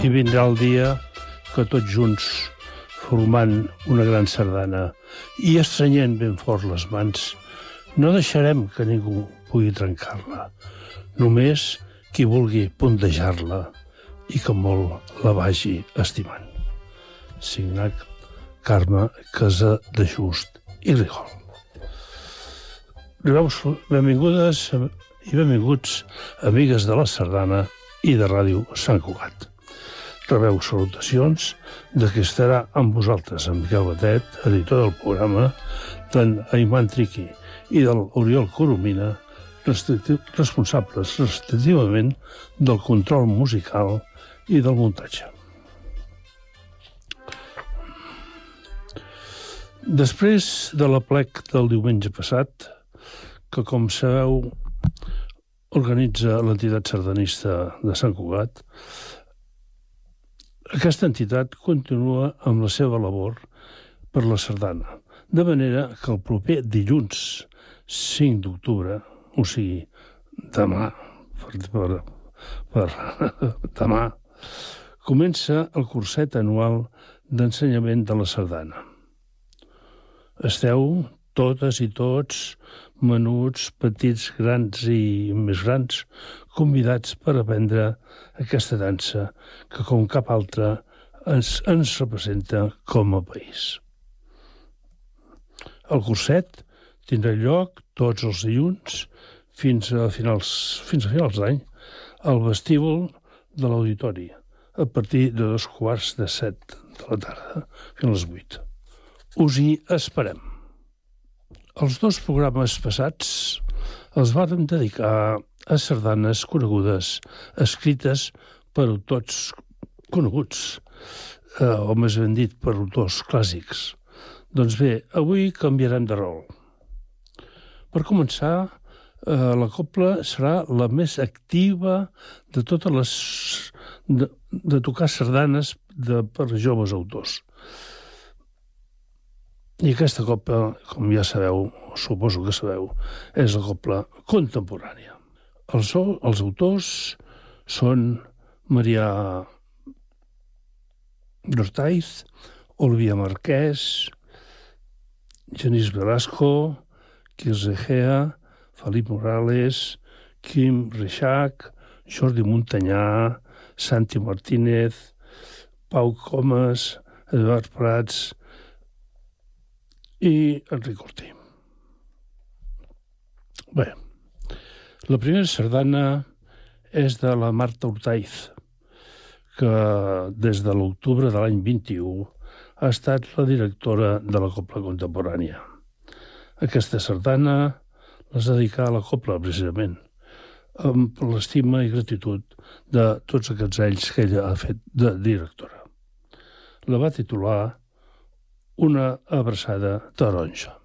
i vindrà el dia que tots junts, formant una gran sardana i estrenyent ben fort les mans, no deixarem que ningú pugui trencar-la. Només qui vulgui puntejar-la i que molt la vagi estimant. Signat Carme Casadejust i Rigol. Benvingudes i benvinguts, amigues de la sardana i de Ràdio Sant Cugat. Rebeu salutacions de qui estarà amb vosaltres, en Miquel Batet, editor del programa, d'en Ayman Triqui i del Oriol Coromina, responsables respectivament del control musical i del muntatge. Després de l'aplec del diumenge passat, que, com sabeu, organitza l'entitat sardanista de Sant Cugat, aquesta entitat continua amb la seva labor per la sardana, de manera que el proper dilluns 5 d'octubre, o sigui, demà, demà, comença el curset anual d'ensenyament de la sardana. Esteu totes i tots, menuts, petits, grans i més grans, convidats per aprendre aquesta dansa que, com cap altra, ens representa com a país. El curset tindrà lloc tots els dilluns fins a finals d'any al vestíbul de l'auditori, a partir de 6:45 de la tarda fins a les 8. Us hi esperem. Els dos programes passats els vàrem dedicar a sardanes conegudes, escrites per autors coneguts, o més ben dit, per autors clàssics. Doncs bé, avui canviarem de rol. Per començar, la cobla serà la més activa de totes les... de tocar sardanes per joves autors. I aquesta cobla, com ja sabeu, suposo que sabeu, és la cobla contemporània. Els autors són Marià d'Ortaiz, Olivia Marquès, Genís Velasco, Quirze Egea, Felip Morales, Quim Reixach, Jordi Montanyà, Santi Martínez, Pau Comas, Eduard Prats i Enric Ortí. Bé, la primera sardana és de la Marta Ortaiz, que des de l'octubre de l'any 21 ha estat la directora de la cobla contemporània. Aquesta sardana les dedica a la cobla, precisament, amb l'estima i gratitud de tots aquests anys que ella ha fet de directora. La va titular Una abraçada taronja.